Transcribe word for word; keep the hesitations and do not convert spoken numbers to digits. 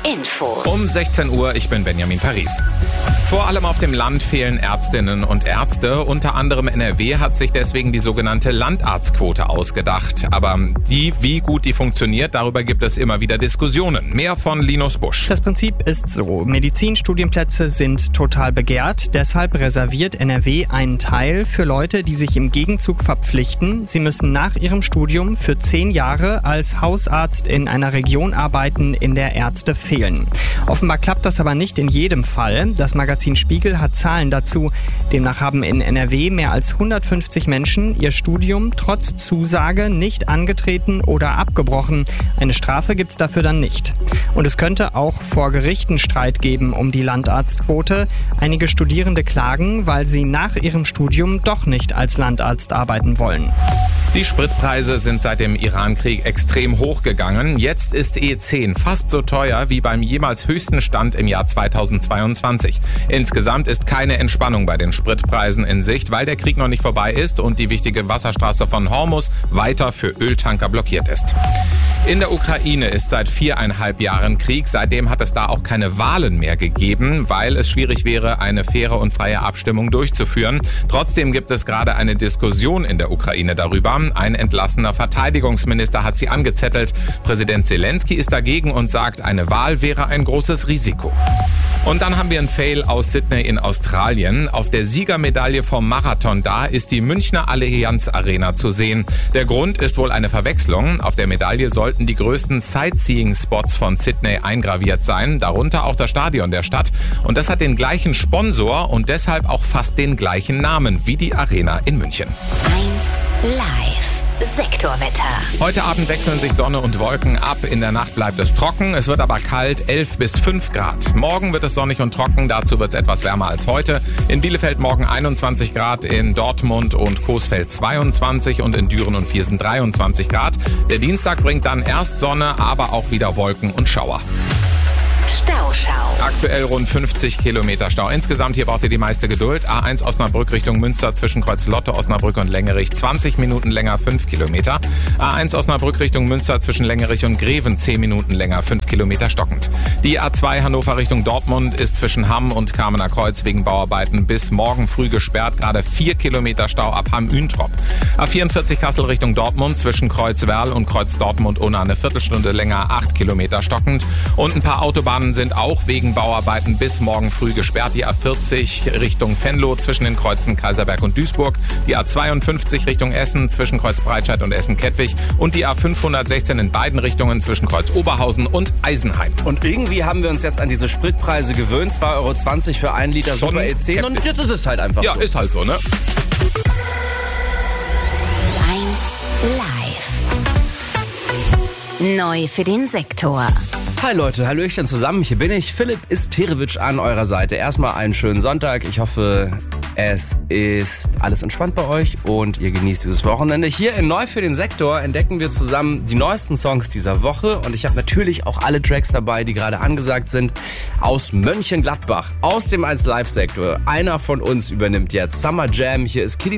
Info. Um sechzehn Uhr, ich bin Benjamin Paris. Vor allem auf dem Land fehlen Ärztinnen und Ärzte. Unter anderem N R W hat sich deswegen die sogenannte Landarztquote ausgedacht. Aber die, wie gut die funktioniert, darüber gibt es immer wieder Diskussionen. Mehr von Linus Busch. Das Prinzip ist so. Medizinstudienplätze sind total begehrt. Deshalb reserviert N R W einen Teil für Leute, die sich im Gegenzug verpflichten. Sie müssen nach ihrem Studium für zehn Jahre als Hausarzt in einer Region arbeiten, in der Ärzte fehlen. Offenbar klappt das aber nicht in jedem Fall. Das Magazin Spiegel hat Zahlen dazu. Demnach haben in N R W mehr als hundertfünfzig Menschen ihr Studium trotz Zusage nicht angetreten oder abgebrochen. Eine Strafe gibt's dafür dann nicht. Und es könnte auch vor Gerichten Streit geben um die Landarztquote. Einige Studierende klagen, weil sie nach ihrem Studium doch nicht als Landarzt arbeiten wollen. Die Spritpreise sind seit dem Irankrieg extrem hochgegangen. Jetzt ist E zehn fast so teuer wie beim jemals höchsten Stand im Jahr zweitausendzweiundzwanzig. Insgesamt ist keine Entspannung bei den Spritpreisen in Sicht, weil der Krieg noch nicht vorbei ist und die wichtige Wasserstraße von Hormuz weiter für Öltanker blockiert ist. In der Ukraine ist seit viereinhalb Jahren Krieg. Seitdem hat es da auch keine Wahlen mehr gegeben, weil es schwierig wäre, eine faire und freie Abstimmung durchzuführen. Trotzdem gibt es gerade eine Diskussion in der Ukraine darüber. Ein entlassener Verteidigungsminister hat sie angezettelt. Präsident Zelensky ist dagegen und sagt, eine Wahl wäre ein großes Risiko. Und dann haben wir einen Fail aus Sydney in Australien. Auf der Siegermedaille vom Marathon da ist die Münchner Allianz Arena zu sehen. Der Grund ist wohl eine Verwechslung. Auf der Medaille sollten die größten Sightseeing-Spots von Sydney eingraviert sein, darunter auch das Stadion der Stadt. Und das hat den gleichen Sponsor und deshalb auch fast den gleichen Namen wie die Arena in München. eins live. Sektorwetter. Heute Abend wechseln sich Sonne und Wolken ab. In der Nacht bleibt es trocken. Es wird aber kalt, elf bis fünf Grad. Morgen wird es sonnig und trocken. Dazu wird es etwas wärmer als heute. In Bielefeld morgen einundzwanzig Grad, in Dortmund und Coesfeld zweiundzwanzig und in Düren und Viersen dreiundzwanzig Grad. Der Dienstag bringt dann erst Sonne, aber auch wieder Wolken und Schauer. Stauschau. Aktuell rund fünfzig Kilometer Stau. Insgesamt hier braucht ihr die meiste Geduld. A eins Osnabrück Richtung Münster zwischen Kreuz-Lotte, Osnabrück und Längerich zwanzig Minuten länger, fünf Kilometer. A eins Osnabrück Richtung Münster zwischen Längerich und Greven zehn Minuten länger, fünf Kilometer stockend. Die A zwei Hannover Richtung Dortmund ist zwischen Hamm und Kamener Kreuz wegen Bauarbeiten bis morgen früh gesperrt. Gerade vier Kilometer Stau ab Hamm-Üntrop. A vierundvierzig Kassel Richtung Dortmund zwischen Kreuz-Werl und Kreuz-Dortmund-Unna eine Viertelstunde länger, acht Kilometer stockend. Und ein paar Autobahnen sind auch wegen Bauarbeiten bis morgen früh gesperrt. Die A vierzig Richtung Venlo zwischen den Kreuzen Kaiserberg und Duisburg, die A zweiundfünfzig Richtung Essen zwischen Kreuz Breitscheid und Essen-Kettwig und die A fünfhundertsechzehn in beiden Richtungen zwischen Kreuz Oberhausen und Eisenheim. Und irgendwie haben wir uns jetzt an diese Spritpreise gewöhnt. zwei Euro zwanzig für einen Liter Super E zehn und jetzt ist es halt einfach ja, so. Ja, ist halt so, ne? eins live. Neu für den Sektor. Hi Leute, hallöchen zusammen, hier bin ich, Philipp Isterewitsch an eurer Seite. Erstmal einen schönen Sonntag, ich hoffe, es ist alles entspannt bei euch und ihr genießt dieses Wochenende. Hier in Neu für den Sektor entdecken wir zusammen die neuesten Songs dieser Woche und ich habe natürlich auch alle Tracks dabei, die gerade angesagt sind, aus Mönchengladbach, aus dem eins Live Sektor. Einer von uns übernimmt jetzt Summer Jam, hier ist Kitty